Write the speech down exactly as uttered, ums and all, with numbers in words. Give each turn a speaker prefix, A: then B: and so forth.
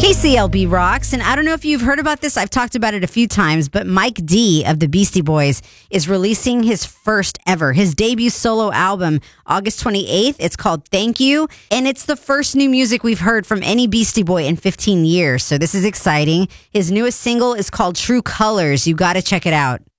A: Hey, C L B Rocks, and I don't know if you've heard about this. I've talked about it a few times, but Mike D of the Beastie Boys is releasing his first ever, his debut solo album, August twenty-eighth. It's called Thank You, and it's the first new music we've heard from any Beastie Boy in fifteen years, so this is exciting. His newest single is called True Colors. You got to check it out.